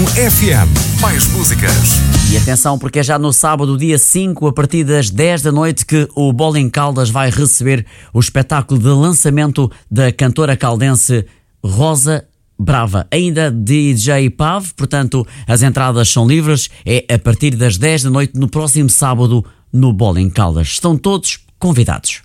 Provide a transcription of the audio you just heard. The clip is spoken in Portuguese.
FM. Mais músicas. E atenção, porque é já no sábado, dia 5, a partir das 10 da noite, que o Bowling Caldas vai receber o espetáculo de lançamento da cantora caldense Rosa Brava. Ainda DJ Pav, portanto, as entradas são livres. É a partir das 10 da noite, no próximo sábado, no Bowling Caldas. Estão todos convidados.